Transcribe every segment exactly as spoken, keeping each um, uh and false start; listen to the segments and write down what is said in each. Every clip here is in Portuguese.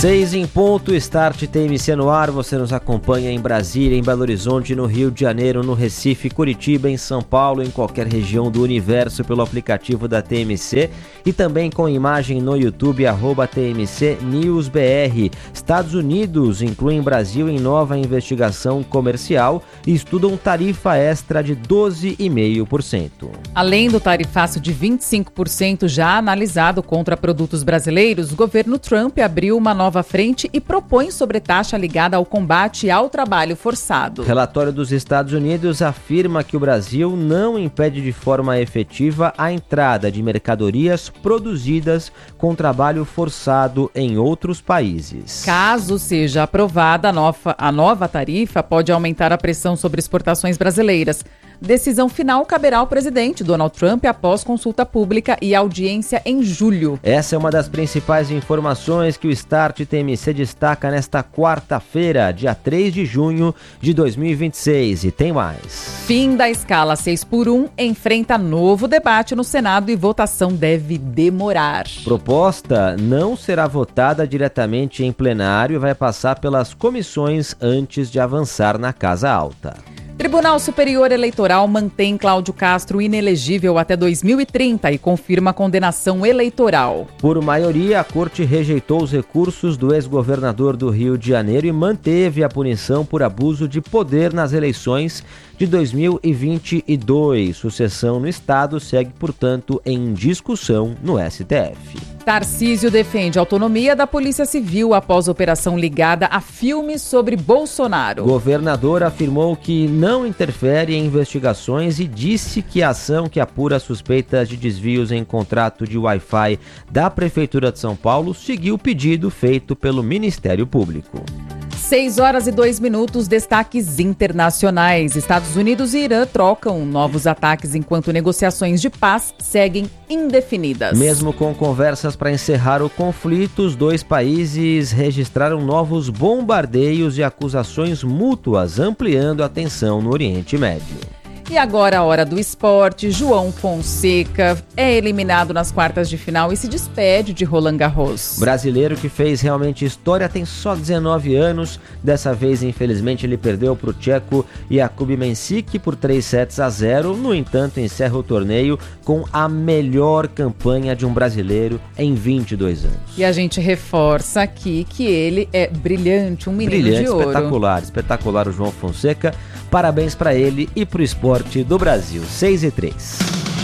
Seis em ponto, Start T M C no ar, você nos acompanha em Brasília, em Belo Horizonte, no Rio de Janeiro, no Recife, Curitiba, em São Paulo, em qualquer região do universo pelo aplicativo da T M C e também com imagem no YouTube, arroba T M C News B R. Estados Unidos incluem Brasil em nova investigação comercial e estudam tarifa extra de doze vírgula cinco por cento. Além do tarifaço de vinte e cinco por cento já analisado contra produtos brasileiros, o governo Trump abriu uma nova frente e propõe sobretaxa ligada ao combate ao trabalho forçado. Relatório dos Estados Unidos afirma que o Brasil não impede de forma efetiva a entrada de mercadorias produzidas com trabalho forçado em outros países. Caso seja aprovada a nova, a nova tarifa, pode aumentar a pressão sobre exportações brasileiras. Decisão final caberá ao presidente Donald Trump após consulta pública e audiência em julho. Essa é uma das principais informações que o Start T M C destaca nesta quarta-feira, dia três de junho de dois mil e vinte e seis. E tem mais. Fim da escala seis por um enfrenta novo debate no Senado e votação deve demorar. Proposta não será votada diretamente em plenário e vai passar pelas comissões antes de avançar na Casa Alta. Tribunal Superior Eleitoral mantém Cláudio Castro inelegível até dois mil e trinta e confirma a condenação eleitoral. Por maioria, a corte rejeitou os recursos do ex-governador do Rio de Janeiro e manteve a punição por abuso de poder nas eleições de dois mil e vinte e dois. Sucessão no estado segue, portanto, em discussão no S T F. Tarcísio defende a autonomia da Polícia Civil após operação ligada a filmes sobre Bolsonaro. O governador afirmou que não interfere em investigações e disse que a ação que apura suspeitas de desvios em contrato de Wi-Fi da Prefeitura de São Paulo seguiu o pedido feito pelo Ministério Público. seis horas e dois minutos, destaques internacionais. Estados Unidos e Irã trocam novos ataques enquanto negociações de paz seguem indefinidas. Mesmo com conversas para encerrar o conflito, os dois países registraram novos bombardeios e acusações mútuas, ampliando a tensão no Oriente Médio. E agora a hora do esporte. João Fonseca é eliminado nas quartas de final e se despede de Roland Garros. O brasileiro que fez realmente história tem só dezenove anos. Dessa vez, infelizmente, ele perdeu para o tcheco Jakub Mensik por três sets a zero. No entanto, encerra o torneio com a melhor campanha de um brasileiro em vinte e dois anos. E a gente reforça aqui que ele é brilhante, um menino brilhante, de ouro. espetacular, espetacular o João Fonseca. Parabéns para ele e para o esporte do Brasil. seis e três.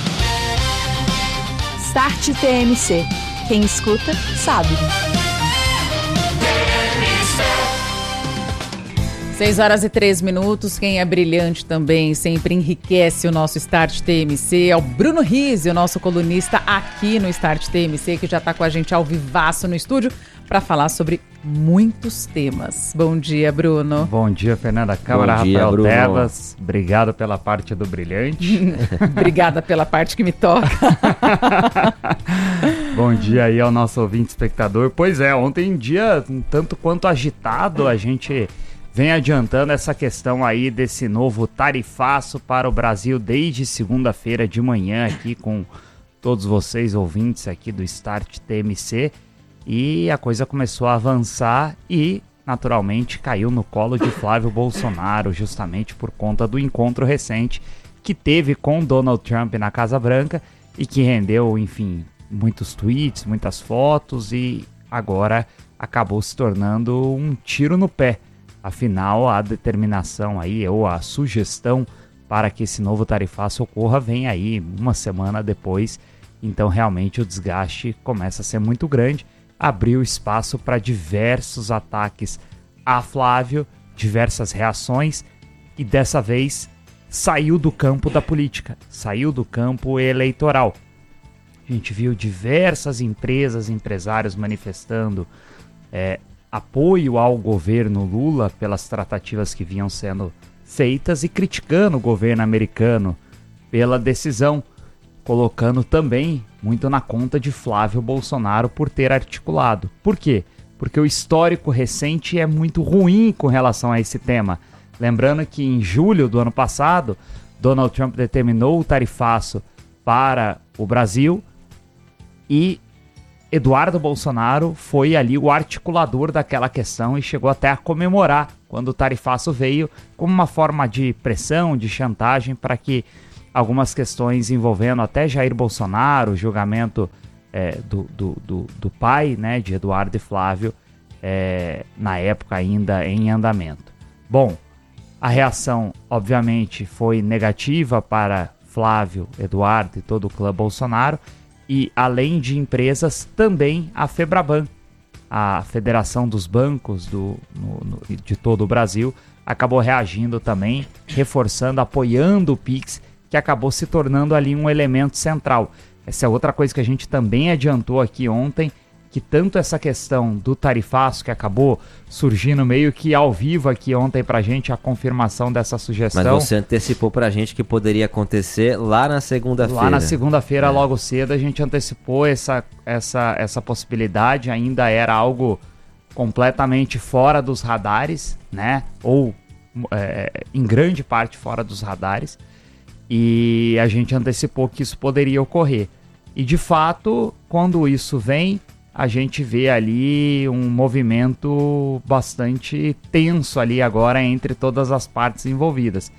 Start T M C. Quem escuta, sabe. seis horas e três minutos. Quem é brilhante também sempre enriquece o nosso Start T M C. É o Bruno Rizzi, o nosso colunista aqui no Start T M C, que já está com a gente ao vivaço no estúdio para falar sobre muitos temas. Bom dia, Bruno. Bom dia, Fernanda Câmara, Bom dia, Rafael Bruno. Tebas. Obrigado pela parte do brilhante. Obrigada pela parte que me toca. Bom dia aí ao nosso ouvinte espectador. Pois é, ontem dia um tanto quanto agitado, a gente vem adiantando essa questão aí desse novo tarifaço para o Brasil desde segunda-feira de manhã aqui com todos vocês ouvintes aqui do Start T M C. E a coisa começou a avançar e, naturalmente, caiu no colo de Flávio Bolsonaro, justamente por conta do encontro recente que teve com Donald Trump na Casa Branca e que rendeu, enfim, muitos tweets, muitas fotos e agora acabou se tornando um tiro no pé. Afinal, a determinação aí, ou a sugestão para que esse novo tarifaço ocorra vem aí uma semana depois. Então, realmente, o desgaste começa a ser muito grande. Abriu espaço para diversos ataques a Flávio, diversas reações e dessa vez saiu do campo da política, saiu do campo eleitoral. A gente viu diversas empresas, empresários manifestando é, apoio ao governo Lula pelas tratativas que vinham sendo feitas e criticando o governo americano pela decisão, colocando também muito na conta de Flávio Bolsonaro por ter articulado. Por quê? Porque o histórico recente é muito ruim com relação a esse tema. Lembrando que em julho do ano passado, Donald Trump determinou o tarifaço para o Brasil e Eduardo Bolsonaro foi ali o articulador daquela questão e chegou até a comemorar quando o tarifaço veio como uma forma de pressão, de chantagem para que algumas questões envolvendo até Jair Bolsonaro, o julgamento é, do, do, do, do pai, né, de Eduardo e Flávio, é, na época ainda em andamento. Bom, a reação obviamente foi negativa para Flávio, Eduardo e todo o clã Bolsonaro. E, além de empresas, também a FEBRABAN, a Federação dos Bancos do, no, no, de todo o Brasil, acabou reagindo também, reforçando, apoiando o Pix, que acabou se tornando ali um elemento central. Essa é outra coisa que a gente também adiantou aqui ontem, que tanto essa questão do tarifaço, que acabou surgindo meio que ao vivo aqui ontem pra gente, a confirmação dessa sugestão. Mas você antecipou pra gente que poderia acontecer lá na segunda-feira. Lá na segunda-feira, é. logo cedo, a gente antecipou essa, essa, essa possibilidade, ainda era algo completamente fora dos radares, né? Ou é, em grande parte fora dos radares, e a gente antecipou que isso poderia ocorrer. E de fato, quando isso vem, a gente vê ali um movimento bastante tenso ali agora entre todas as partes envolvidas.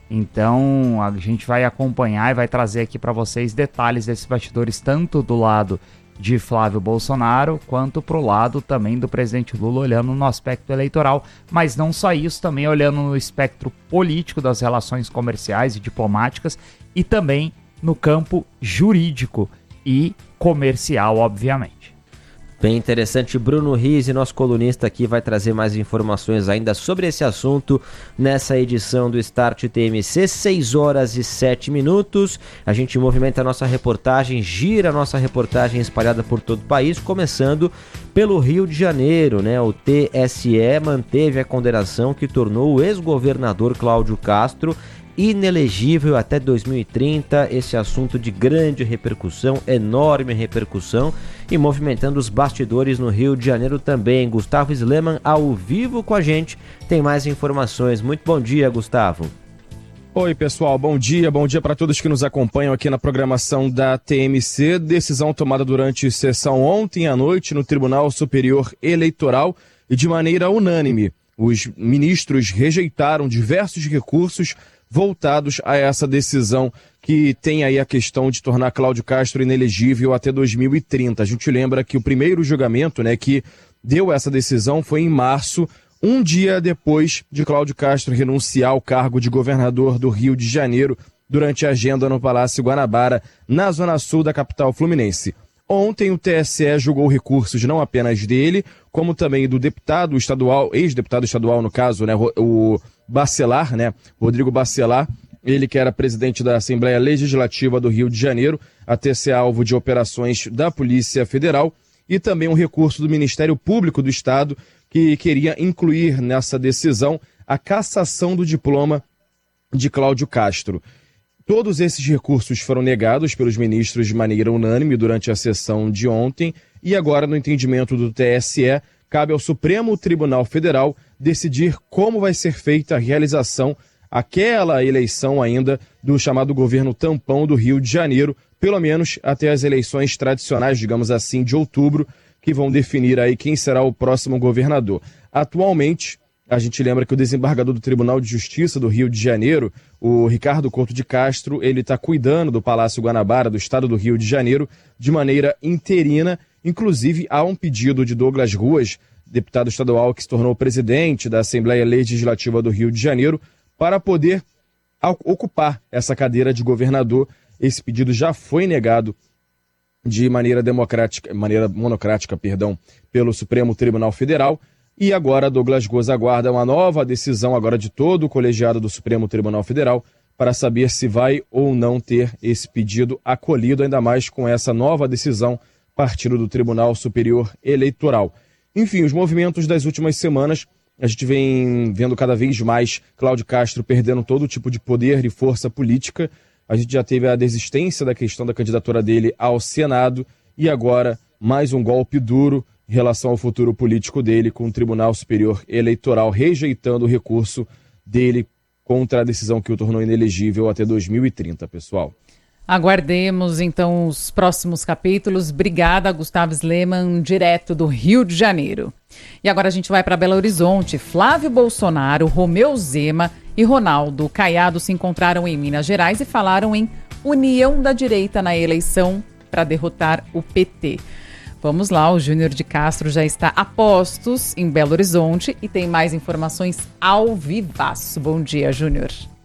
Então a gente vai acompanhar e vai trazer aqui para vocês detalhes desses bastidores, tanto do lado de Flávio Bolsonaro, quanto pro lado também do presidente Lula, olhando no aspecto eleitoral, mas não só isso, também olhando no espectro político das relações comerciais e diplomáticas, e também no campo jurídico e comercial, obviamente. Bem interessante. Bruno Rizzi, nosso colunista aqui, vai trazer mais informações ainda sobre esse assunto nessa edição do Start T M C, seis horas e sete minutos. A gente movimenta a nossa reportagem, gira a nossa reportagem espalhada por todo o país, começando pelo Rio de Janeiro, né? O T S E manteve a condenação que tornou o ex-governador Cláudio Castro inelegível até dois mil e trinta, esse assunto de grande repercussão, enorme repercussão, e movimentando os bastidores no Rio de Janeiro também. Gustavo Sleman ao vivo com a gente, tem mais informações. Muito bom dia, Gustavo. Oi pessoal, bom dia, bom dia para todos que nos acompanham aqui na programação da T M C. Decisão tomada durante sessão ontem à noite no Tribunal Superior Eleitoral e de maneira unânime. Os ministros rejeitaram diversos recursos voltados a essa decisão que tem aí a questão de tornar Cláudio Castro inelegível até dois mil e trinta. A gente lembra que o primeiro julgamento, né, que deu essa decisão foi em março, um dia depois de Cláudio Castro renunciar ao cargo de governador do Rio de Janeiro durante a agenda no Palácio Guanabara, na zona sul da capital fluminense. Ontem o T S E julgou recursos não apenas dele, como também do deputado estadual, ex-deputado estadual no caso, né, o Bacelar, né, Rodrigo Bacelar, ele que era presidente da Assembleia Legislativa do Rio de Janeiro, até ser alvo de operações da Polícia Federal, e também um recurso do Ministério Público do Estado, que queria incluir nessa decisão a cassação do diploma de Cláudio Castro. Todos esses recursos foram negados pelos ministros de maneira unânime durante a sessão de ontem, e agora, no entendimento do T S E, cabe ao Supremo Tribunal Federal decidir como vai ser feita a realização aquela eleição ainda do chamado governo tampão do Rio de Janeiro, pelo menos até as eleições tradicionais, digamos assim, de outubro, que vão definir aí quem será o próximo governador. Atualmente, a gente lembra que o desembargador do Tribunal de Justiça do Rio de Janeiro, o Ricardo Couto de Castro, ele está cuidando do Palácio Guanabara, do estado do Rio de Janeiro, de maneira interina. Inclusive, há um pedido de Douglas Ruas, deputado estadual que se tornou presidente da Assembleia Legislativa do Rio de Janeiro, para poder ocupar essa cadeira de governador. Esse pedido já foi negado de maneira democrática, maneira monocrática, perdão, pelo Supremo Tribunal Federal. E agora Douglas Ruas aguarda uma nova decisão agora de todo o colegiado do Supremo Tribunal Federal para saber se vai ou não ter esse pedido acolhido, ainda mais com essa nova decisão partindo do Tribunal Superior Eleitoral. Enfim, os movimentos das últimas semanas, a gente vem vendo cada vez mais Cláudio Castro perdendo todo tipo de poder e força política. A gente já teve a desistência da questão da candidatura dele ao Senado e agora mais um golpe duro em relação ao futuro político dele, com o Tribunal Superior Eleitoral rejeitando o recurso dele contra a decisão que o tornou inelegível até dois mil e trinta, pessoal. Aguardemos, então, os próximos capítulos. Obrigada, Gustavo Sleman, direto do Rio de Janeiro. E agora a gente vai para Belo Horizonte. Flávio Bolsonaro, Romeu Zema e Ronaldo Caiado se encontraram em Minas Gerais e falaram em união da direita na eleição para derrotar o P T. Vamos lá, o Júnior de Castro já está a postos em Belo Horizonte e tem mais informações ao vivaço. Bom dia, Júnior.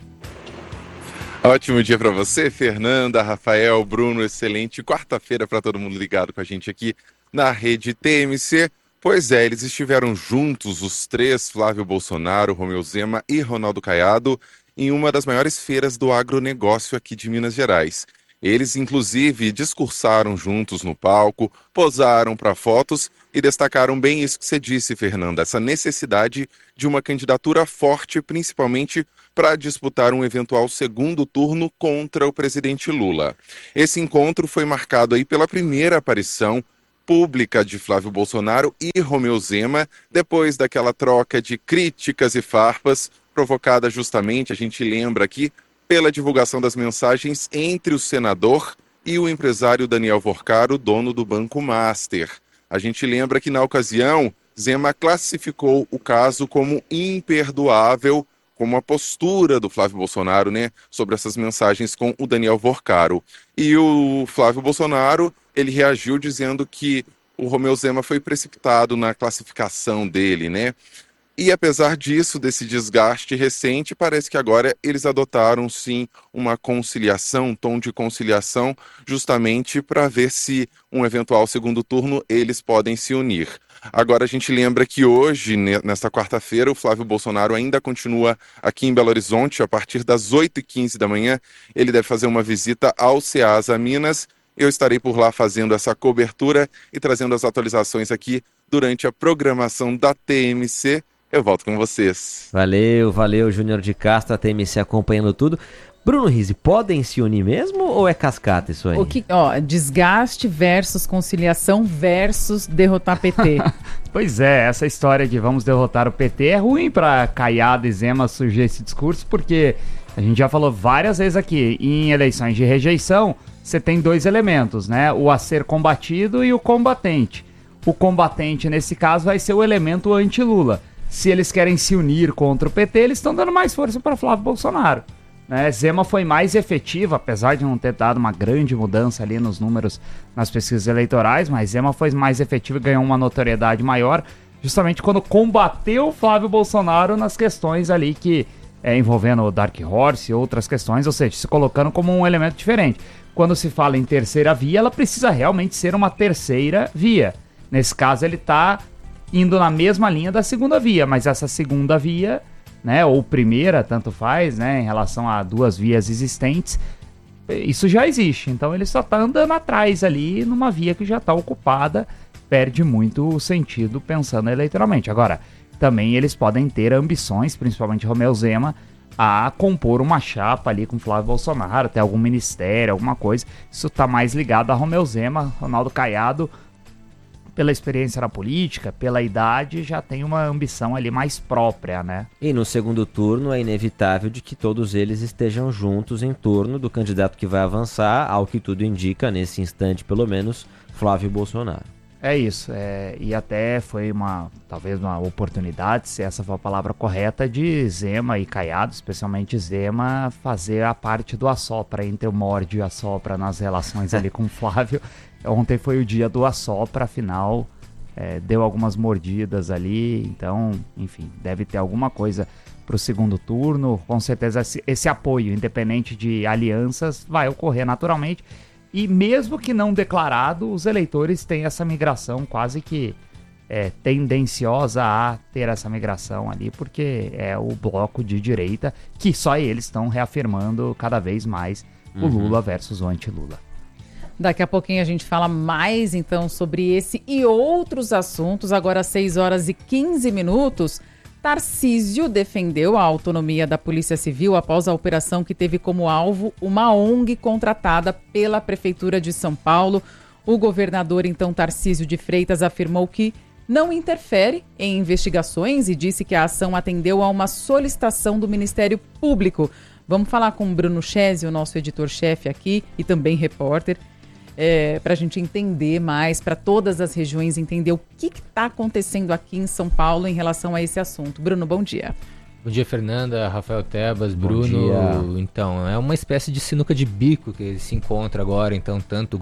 Ótimo dia para você, Fernanda, Rafael, Bruno, excelente quarta-feira para todo mundo ligado com a gente aqui na rede T M C. Pois é, eles estiveram juntos, os três, Flávio Bolsonaro, Romeu Zema e Ronaldo Caiado, em uma das maiores feiras do agronegócio aqui de Minas Gerais. Eles, inclusive, discursaram juntos no palco, posaram para fotos e destacaram bem isso que você disse, Fernanda, essa necessidade de uma candidatura forte, principalmente para disputar um eventual segundo turno contra o presidente Lula. Esse encontro foi marcado aí pela primeira aparição pública de Flávio Bolsonaro e Romeu Zema, depois daquela troca de críticas e farpas provocada justamente, a gente lembra aqui, pela divulgação das mensagens entre o senador e o empresário Daniel Vorcaro, dono do Banco Master. A gente lembra que na ocasião, Zema classificou o caso como imperdoável, como a postura do Flávio Bolsonaro, né, sobre essas mensagens com o Daniel Vorcaro. E o Flávio Bolsonaro, ele reagiu dizendo que o Romeu Zema foi precipitado na classificação dele, né? E apesar disso, desse desgaste recente, parece que agora eles adotaram sim uma conciliação, um tom de conciliação, justamente para ver se um eventual segundo turno eles podem se unir. Agora a gente lembra que hoje, nesta quarta-feira, o Flávio Bolsonaro ainda continua aqui em Belo Horizonte. A partir das oito e quinze da manhã, ele deve fazer uma visita ao Ceasa Minas. Eu estarei por lá fazendo essa cobertura e trazendo as atualizações aqui durante a programação da T M C. Eu volto com vocês. Valeu, valeu, Júnior de Castro, a T M C acompanhando tudo. Bruno Rizzi, podem se unir mesmo ou é cascata isso aí? O que, ó, desgaste versus conciliação versus derrotar P T. Pois é, essa história de vamos derrotar o P T é ruim para Caiado e Zema surgir esse discurso, porque a gente já falou várias vezes aqui, em eleições de rejeição, você tem dois elementos, né? O a ser combatido e o combatente. O combatente, nesse caso, vai ser o elemento anti-Lula. Se eles querem se unir contra o P T, eles estão dando mais força para Flávio Bolsonaro. Né? Zema foi mais efetivo, apesar de não ter dado uma grande mudança ali nos números nas pesquisas eleitorais, mas Zema foi mais efetivo e ganhou uma notoriedade maior, justamente quando combateu Flávio Bolsonaro nas questões ali que é, envolvendo o Dark Horse e outras questões, ou seja, se colocando como um elemento diferente. Quando se fala em terceira via, ela precisa realmente ser uma terceira via. Nesse caso, ele está indo na mesma linha da segunda via, mas essa segunda via, né, ou primeira, tanto faz, né, em relação a duas vias existentes, isso já existe. Então ele só tá andando atrás ali numa via que já tá ocupada, perde muito o sentido pensando eleitoralmente. Agora, também eles podem ter ambições, principalmente Romeu Zema, a compor uma chapa ali com Flávio Bolsonaro, ter algum ministério, alguma coisa. Isso tá mais ligado a Romeu Zema. Ronaldo Caiado, pela experiência na política, pela idade, já tem uma ambição ali mais própria, né? E no segundo turno é inevitável de que todos eles estejam juntos em torno do candidato que vai avançar, ao que tudo indica, nesse instante pelo menos, Flávio Bolsonaro. É isso, é, e até foi uma, talvez uma oportunidade, se essa for a palavra correta, de Zema e Caiado, especialmente Zema, fazer a parte do assopra, entre o morde e o assopra nas relações ali com o Flávio. Ontem foi o dia do assopra, afinal, é, deu algumas mordidas ali, então, enfim, deve ter alguma coisa para o segundo turno. Com certeza esse, esse apoio, independente de alianças, vai ocorrer naturalmente. E mesmo que não declarado, os eleitores têm essa migração quase que é, tendenciosa a ter essa migração ali, porque é o bloco de direita que só eles estão reafirmando cada vez mais o uhum. Lula versus o anti-Lula. Daqui a pouquinho a gente fala mais então sobre esse e outros assuntos. Agora às seis horas e quinze minutos, Tarcísio defendeu a autonomia da Polícia Civil após a operação que teve como alvo uma O N G contratada pela Prefeitura de São Paulo. O governador, então, Tarcísio de Freitas, afirmou que não interfere em investigações e disse que a ação atendeu a uma solicitação do Ministério Público. Vamos falar com o Bruno Chesi, o nosso editor-chefe aqui e também repórter, é, para a gente entender mais, para todas as regiões entender o que está acontecendo aqui em São Paulo em relação a esse assunto. Bruno, bom dia. Bom dia, Fernanda, Rafael Tebas, Bom Bruno. dia. Então, é uma espécie de sinuca de bico que se encontra agora, então, tanto